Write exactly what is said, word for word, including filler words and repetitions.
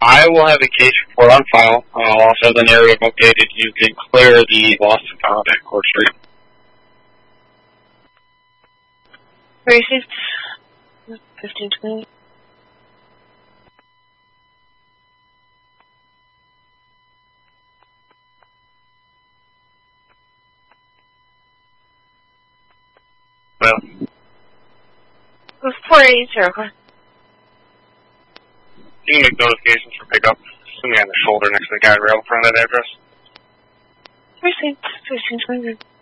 I will have a case report on file. I'll also have the narrative updated. You can clear the lost and found at Court Street. Received. fifteen twenty. Well. It was four eighty zero. You can make notifications for pickup. Assuming on the shoulder next to the guide rail in front of that address. Received. fifteen twenty.